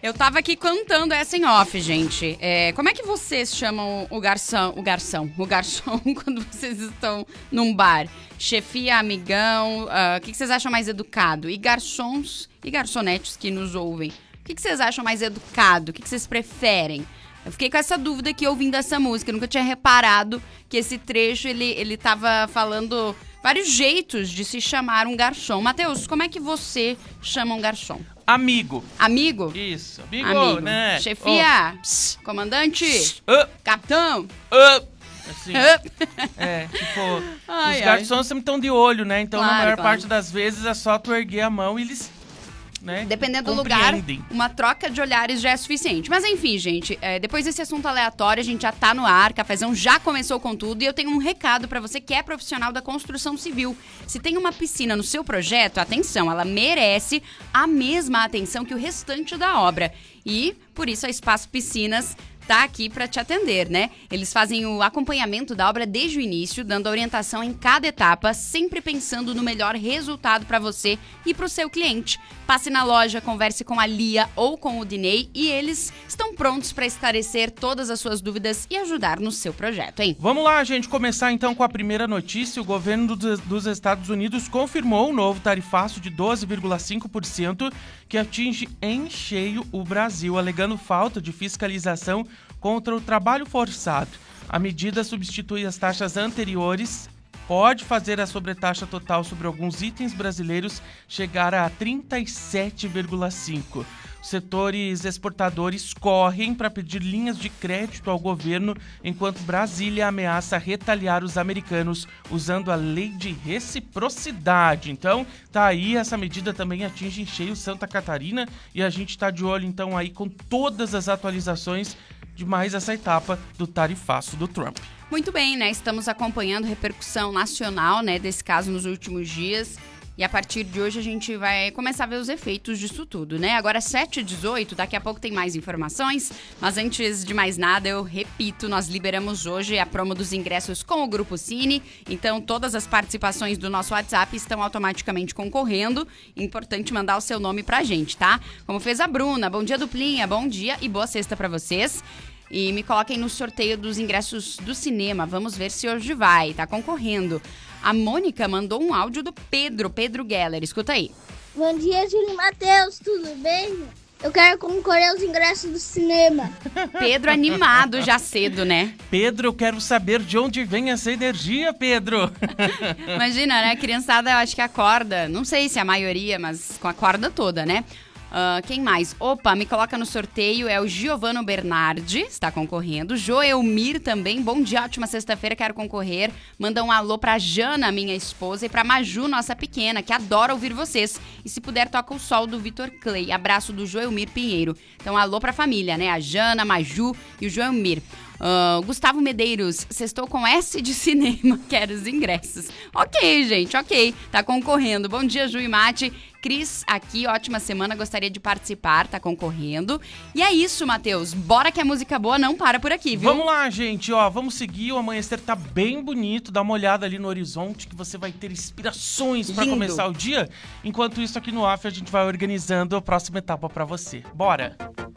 Eu tava aqui cantando essa em off, gente. Como é que vocês chamam o garçom quando vocês estão num bar? Chefia, amigão, o que vocês acham mais educado? E garçons e garçonetes que nos ouvem, o que vocês acham mais educado? O que vocês preferem? Eu fiquei com essa dúvida aqui ouvindo essa música. Eu nunca tinha reparado que esse trecho, ele tava falando vários jeitos de se chamar um garçom. Matheus, como é que você chama um garçom? Amigo. Amigo? Isso. Amigo, né? Chefia, comandante, capitão. Assim, os garçons sempre estão de olho, né? Então, na maior parte das vezes, é só tu erguer a mão e eles... né? Dependendo do lugar, uma troca de olhares já é suficiente. Mas enfim, gente, depois desse assunto aleatório, a gente já tá no ar, Cafezão já começou com tudo, e eu tenho um recado pra você que é profissional da construção civil. Se tem uma piscina no seu projeto, atenção, ela merece a mesma atenção que o restante da obra. E, por isso, a Espaço Piscinas tá aqui para te atender, né? Eles fazem o acompanhamento da obra desde o início, dando orientação em cada etapa, sempre pensando no melhor resultado para você e para o seu cliente. Passe na loja, converse com a Lia ou com o Dinei e eles estão prontos para esclarecer todas as suas dúvidas e ajudar no seu projeto, hein? Vamos lá, gente, começar então com a primeira notícia. O governo dos Estados Unidos confirmou um novo tarifaço de 12,5% que atinge em cheio o Brasil, alegando falta de fiscalização contra o trabalho forçado. A medida substitui as taxas anteriores, pode fazer a sobretaxa total sobre alguns itens brasileiros chegar a 37,5%. Os setores exportadores correm para pedir linhas de crédito ao governo, enquanto Brasília ameaça retaliar os americanos usando a lei de reciprocidade. Então, tá aí, essa medida também atinge em cheio Santa Catarina e a gente tá de olho então aí com todas as atualizações de mais essa etapa do tarifaço do Trump. Muito bem, né? Estamos acompanhando a repercussão nacional, né, desse caso nos últimos dias. E a partir de hoje a gente vai começar a ver os efeitos disso tudo, né? Agora 7h18, daqui a pouco tem mais informações. Mas antes de mais nada, eu repito, nós liberamos hoje a promo dos ingressos com o Grupo Cine. Então, todas as participações do nosso WhatsApp estão automaticamente concorrendo. Importante mandar o seu nome pra gente, tá? Como fez a Bruna. Bom dia, duplinha. Bom dia e boa sexta pra vocês. E me coloquem no sorteio dos ingressos do cinema. Vamos ver se hoje vai. Tá concorrendo. A Mônica mandou um áudio do Pedro Geller. Escuta aí. Bom dia, Júlio e Matheus. Tudo bem? Eu quero concorrer aos ingressos do cinema. Pedro animado já cedo, né? Pedro, eu quero saber de onde vem essa energia, Pedro. Imagina, né? A criançada, eu acho que acorda. Não sei se é a maioria, mas com a corda toda, né? Quem mais? Opa, me coloca no sorteio, é o Giovano Bernardi, está concorrendo. Joelmir também, bom dia, ótima sexta-feira, quero concorrer. Manda um alô pra Jana, minha esposa, e pra Maju, nossa pequena, que adora ouvir vocês. E se puder, toca o sol do Vitor Clay. Abraço do Joelmir Pinheiro. Então, alô pra família, né? A Jana, a Maju e o Joelmir. Gustavo Medeiros, sextou com S de cinema, quero os ingressos. Ok, gente, ok, tá concorrendo. Bom dia, Ju e Mate. Cris aqui, ótima semana, gostaria de participar, tá concorrendo. E é isso, Matheus, bora que a música boa não para por aqui, viu? Vamos lá, gente, ó, vamos seguir, o amanhecer tá bem bonito, dá uma olhada ali no horizonte que você vai ter inspirações pra começar o dia. Enquanto isso, aqui no AF a gente vai organizando a próxima etapa pra você. Bora!